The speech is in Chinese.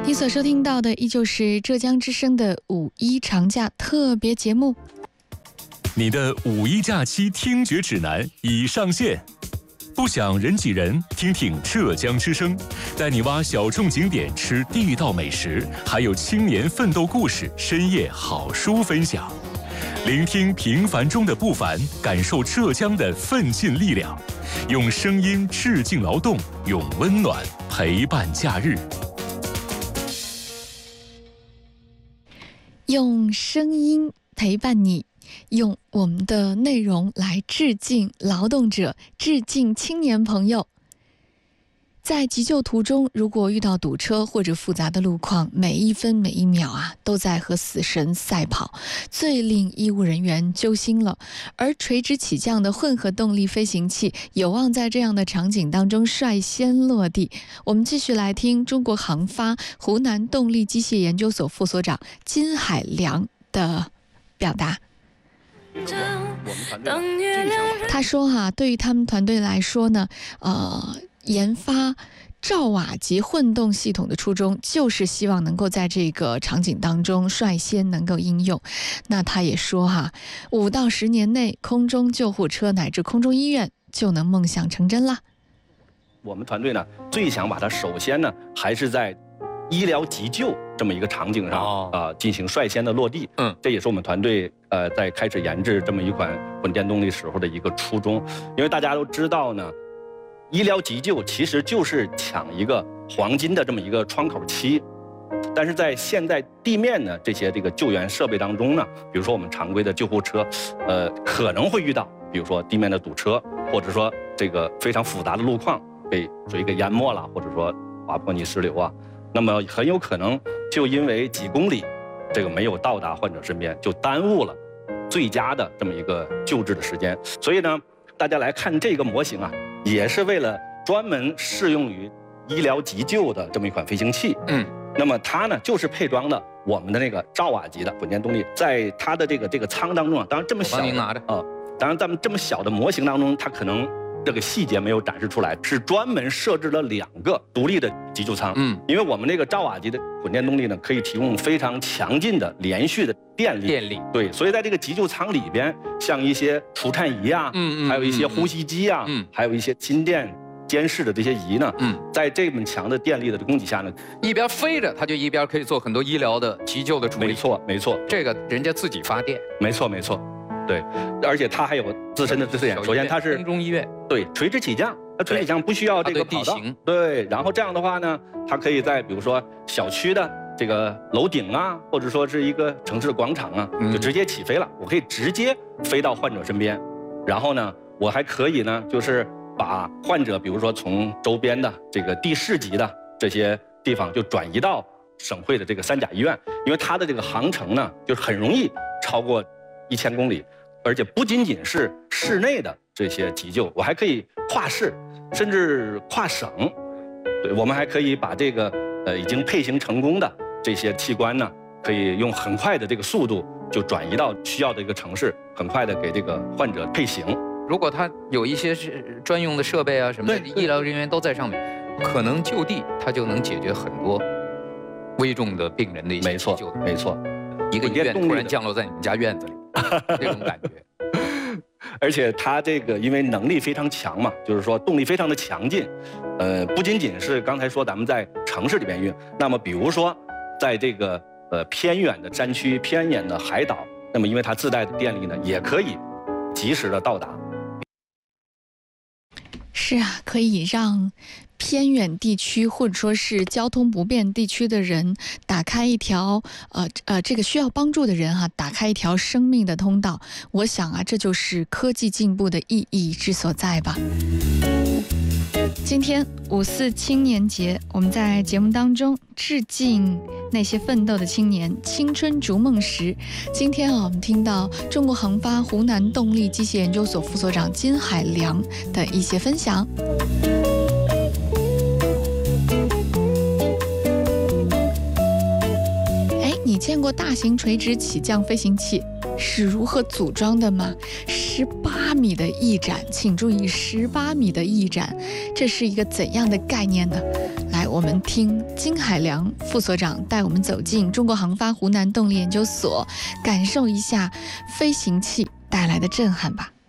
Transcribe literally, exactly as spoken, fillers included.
你所收听到的依旧是浙江之声的五一长假特别节目。 你的五一假期听觉指南已上线，不想人挤人，听听浙江之声，带你挖小众景点，吃地道美食，还有青年奋斗故事，深夜好书分享。聆听平凡中的不凡，感受浙江的奋进力量，用声音致敬劳动，用温暖陪伴假日。 用声音陪伴你，用我们的内容来致敬劳动者，致敬青年朋友。在急救途中，如果遇到堵车或者复杂的路况，每一分每一秒啊，都在和死神赛跑，最令医务人员揪心了。而垂直起降的混合动力飞行器有望在这样的场景当中率先落地。我们继续来听中国航发湖南动力机械研究所副所长金海良的表达。他说哈、啊，对于他们团队来说呢，呃。研发兆瓦级混动系统的初衷就是希望能够在这个场景当中率先能够应用。那他也说哈，五到十年内空中救护车乃至空中医院就能梦想成真了。 我们团队呢最想把它首先呢还是在医疗急救这么一个场景上啊、哦呃、进行率先的落地。嗯，这也是我们团队呃在开始研制这么一款混电动力时候的一个初衷。因为大家都知道呢，医疗急救其实就是抢一个黄金的这么一个窗口期，但是在现在地面呢这些这个救援设备当中呢，比如说我们常规的救护车，呃，可能会遇到，比如说地面的堵车，或者说这个非常复杂的路况被水给淹没了，或者说滑坡泥石流啊，那么很有可能就因为几公里这个没有到达患者身边，就耽误了最佳的这么一个救治的时间。所以呢，大家来看这个模型啊，也是为了专门适用于医疗急救的这么一款飞行器。嗯，那么它呢就是配装了我们的那个兆瓦级的混电动力，在它的这个这个舱当中啊，当然这么小的，我帮您拿着啊，当然咱们这么小的模型当中，它可能这个细节没有展示出来，是专门设置了两个独立的急救舱。嗯，因为我们那个兆瓦级的混电动力呢，可以提供非常强劲的连续的电力。电力，对，所以在这个急救舱里边，像一些除颤仪啊，嗯嗯，还有一些呼吸机啊，嗯，还有一些心电监视的这些仪呢，嗯，在这么强的电力的供给下呢， 一边飞着，它就一边可以做很多医疗的急救的处理。 没错，没错， 这个人家自己发电。 没错，没错。对，而且它还有自身的资源。首先，它是空中医院， 对，垂直起降，它垂直起降不需要这个跑道，对。然后这样的话呢，它可以在比如说小区的这个楼顶啊，或者说是一个城市广场啊，就直接起飞了。我可以直接飞到患者身边，然后呢，我还可以呢，就是把患者，比如说从周边的这个地市级的这些地方，就转移到省会的这个三甲医院，因为它的这个航程呢，就是很容易超过一千公里。而且不仅仅是市内的这些急救，我还可以跨市，甚至跨省。对，我们还可以把这个呃已经配型成功的这些器官呢，可以用很快的这个速度就转移到需要的一个城市，很快的给这个患者配型。 如果他有一些是专用的设备啊什么的，医疗人员都在上面，可能就地他就能解决很多危重的病人的一些急救。 没错，没错， 一个医院突然降落在你们家院子里。这种感觉， 而且它这个因为能力非常强嘛，就是说动力非常的强劲，呃，不仅仅是刚才说咱们在城市里边用，那么比如说在这个呃偏远的山区、偏远的海岛，那么因为它自带的电力呢，也可以及时的到达。 是啊，可以让偏远地区或者说是交通不便地区的人打开一条呃呃这个需要帮助的人哈、啊，打开一条生命的通道。我想啊，这就是科技进步的意义之所在吧。今天五四青年节，我们在节目当中致敬那些奋斗的青年，青春逐梦时。今天啊，我们听到中国航发湖南动力机械研究所副所长金海良的一些分享。哎，你见过大型垂直起降飞行器是如何组装的吗？十八米的翼展，请注意，十八米的翼展，这是一个怎样的概念呢？来来我们听金海良副所长带我们走进中国航发湖南动力研究所，感受一下飞行器带来的震撼吧。